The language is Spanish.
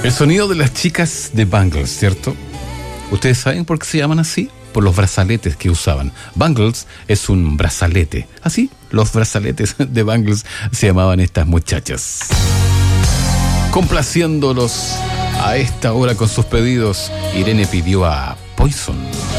El sonido de las chicas de Bangles, ¿cierto? ¿Ustedes saben por qué se llaman así? Por los brazaletes que usaban. Bangles es un brazalete. Así, los brazaletes de Bangles se llamaban estas muchachas. Complaciéndolos a esta hora con sus pedidos, Irene pidió a Poison.